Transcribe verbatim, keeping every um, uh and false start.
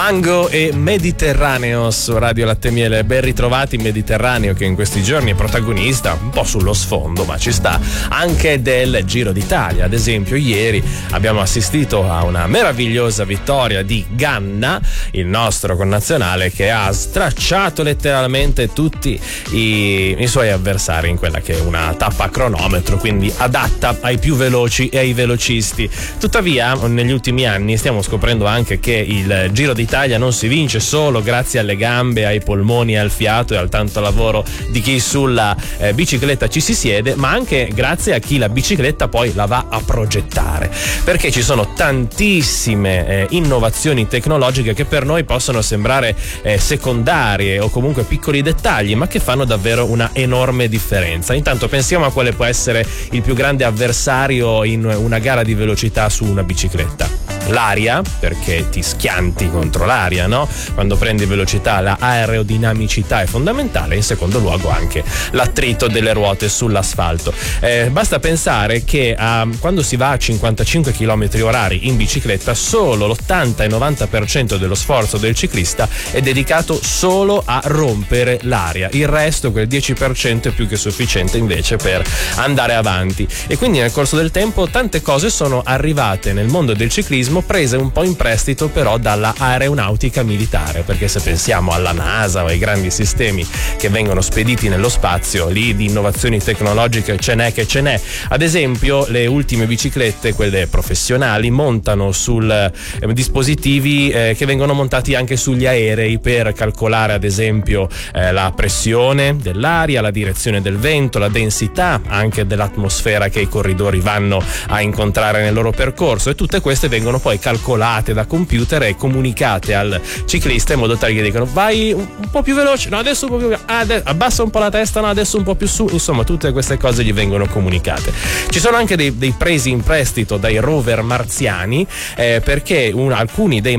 Mango e Mediterraneo su Radio Latte e Miele. Ben ritrovati in Mediterraneo, che in questi giorni è protagonista un po' sullo sfondo, ma ci sta, anche del Giro d'Italia. Ad esempio ieri abbiamo assistito a una meravigliosa vittoria di Ganna, il nostro connazionale, che ha stracciato letteralmente tutti i, i suoi avversari in quella che è una tappa a cronometro, quindi adatta ai più veloci e ai velocisti. Tuttavia negli ultimi anni stiamo scoprendo anche che il Giro d'Italia non si vince solo grazie alle gambe, ai polmoni, al fiato e al tanto lavoro di chi sulla eh, bicicletta ci si siede, ma anche grazie a chi la bicicletta poi la va a progettare, perché ci sono tantissime eh, innovazioni tecnologiche che per noi possono sembrare eh, secondarie o comunque piccoli dettagli, ma che fanno davvero una enorme differenza. Intanto pensiamo a quale può essere il più grande avversario in una gara di velocità su una bicicletta. L'aria, perché ti schianti contro l'aria, no? Quando prendi velocità la aerodinamicità è fondamentale, in secondo luogo anche l'attrito delle ruote sull'asfalto. Eh, basta pensare che eh, quando si va a cinquantacinque chilometri orari in bicicletta, solo l'ottanta e novanta per cento dello sforzo del ciclista è dedicato solo a rompere l'aria. Il resto, quel dieci per cento, è più che sufficiente invece per andare avanti. E quindi nel corso del tempo tante cose sono arrivate nel mondo del ciclismo, prese un po' in prestito però dalla aeronautica militare, perché se pensiamo alla NASA o ai grandi sistemi che vengono spediti nello spazio, lì di innovazioni tecnologiche ce n'è che ce n'è. Ad esempio le ultime biciclette, quelle professionali, montano sul eh, dispositivi eh, che vengono montati anche sugli aerei per calcolare ad esempio eh, la pressione dell'aria, la direzione del vento, la densità anche dell'atmosfera che i corridori vanno a incontrare nel loro percorso, e tutte queste vengono poi calcolate da computer e comunicate al ciclista in modo tale che dicono vai un, un po' più veloce, no adesso un po' più ah, ade- abbassa un po' la testa, no adesso un po' più su, insomma tutte queste cose gli vengono comunicate. Ci sono anche dei, dei presi in prestito dai rover marziani eh, perché un, alcuni dei